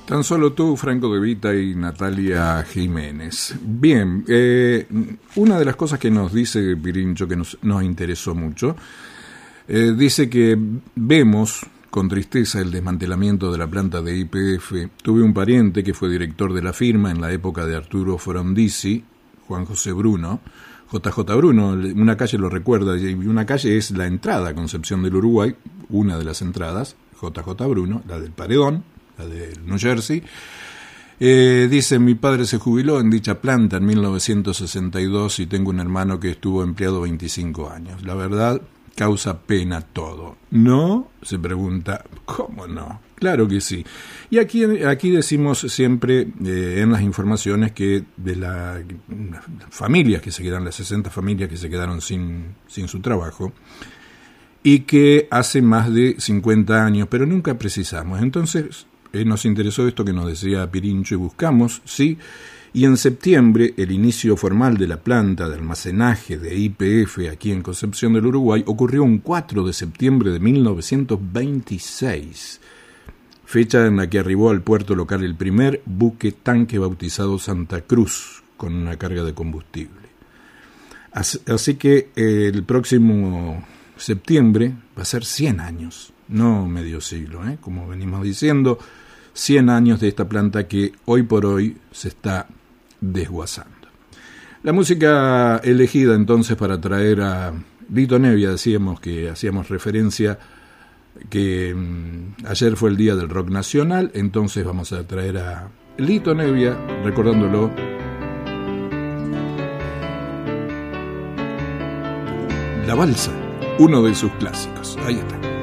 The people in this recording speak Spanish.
Tan solo tú, Franco De Vita y Natalia Jiménez. Bien, una de las cosas que nos dice Pirincho, que nos interesó mucho, dice que vemos con tristeza el desmantelamiento de la planta de YPF. Tuve un pariente que fue director de la firma en la época de Arturo Frondizi, Juan José Bruno, JJ Bruno, una calle lo recuerda, y una calle es la entrada a Concepción del Uruguay, una de las entradas, JJ Bruno, la del Paredón, la del New Jersey. Dice, mi padre se jubiló en dicha planta en 1962 y tengo un hermano que estuvo empleado 25 años. La verdad, causa pena todo. ¿No? Se pregunta, ¿cómo no? Claro que sí. Y aquí decimos siempre en las informaciones que de las familias que se quedaron, las 60 familias que se quedaron sin su trabajo, y que hace más de 50 años, pero nunca precisamos. Entonces, nos interesó esto que nos decía Pirincho y buscamos, ¿sí? Y en septiembre, el inicio formal de la planta de almacenaje de YPF aquí en Concepción del Uruguay ocurrió un 4 de septiembre de 1926, fecha en la que arribó al puerto local el primer buque tanque bautizado Santa Cruz, con una carga de combustible. Así que el próximo septiembre va a ser 100 años, no medio siglo, como venimos diciendo, 100 años de esta planta que hoy por hoy se está desguazando. La música elegida entonces para traer a Lito Nevia, decíamos que hacíamos referencia que ayer fue el día del rock nacional, entonces vamos a traer a Lito Nevia recordándolo. La balsa, uno de sus clásicos. Ahí está.